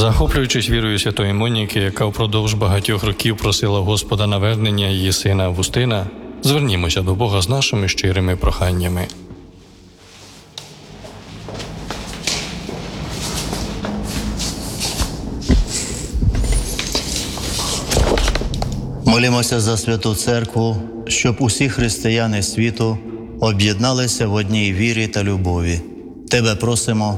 Захоплюючись вірою святої Моніки, яка впродовж багатьох років просила Господа навернення її сина Августина, звернімося до Бога з нашими щирими проханнями. Молімося за Святу Церкву, щоб усі християни світу об'єдналися в одній вірі та любові. Тебе просимо.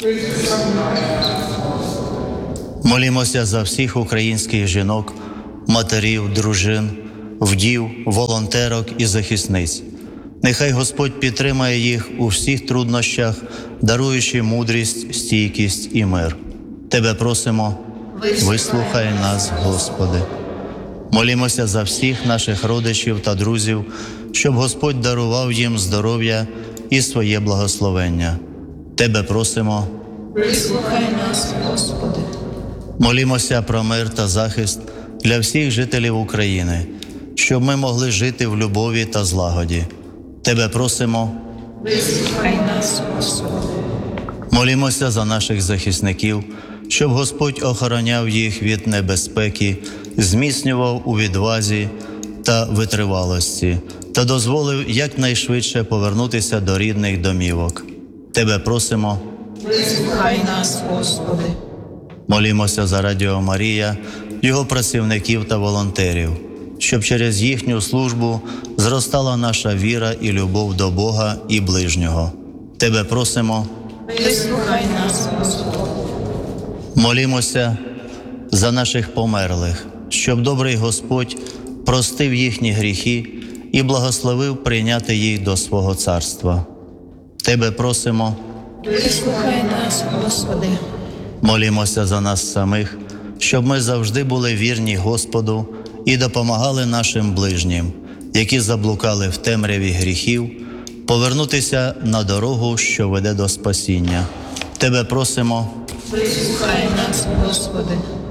Молімося за всіх українських жінок, матерів, дружин, вдів, волонтерок і захисниць. Нехай Господь підтримає їх у всіх труднощах, даруючи мудрість, стійкість і мир. Тебе просимо, вислухай нас, Господи. Молімося за всіх наших родичів та друзів, щоб Господь дарував їм здоров'я і своє благословення. Тебе просимо, вислухай нас, Господи. Молімося про мир та захист для всіх жителів України, щоб ми могли жити в любові та злагоді. Тебе просимо, вислухай нас, Господи. Молімося за наших захисників, щоб Господь охороняв їх від небезпеки, зміцнював у відвазі та витривалості та дозволив якнайшвидше повернутися до рідних домівок. Тебе просимо, вислухай нас, Господи. Молімося за Радіо Марія, його працівників та волонтерів, щоб через їхню службу зростала наша віра і любов до Бога і ближнього. Тебе просимо, вислухай нас, Господи. Молімося за наших померлих, щоб добрий Господь простив їхні гріхи і благословив прийняти їх до свого царства. Тебе просимо, Вислухай нас, Господи. Молімося за нас самих, щоб ми завжди були вірні Господу і допомагали нашим ближнім, які заблукали в темряві гріхів, повернутися на дорогу, що веде до спасіння. Тебе просимо, Вислухай нас, Господи.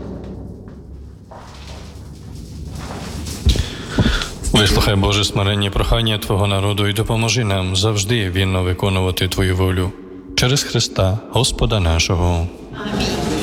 Вислухай, Боже, смиренні прохання Твого народу і допоможи нам завжди вільно виконувати Твою волю. Через Христа, Господа нашого. Амінь.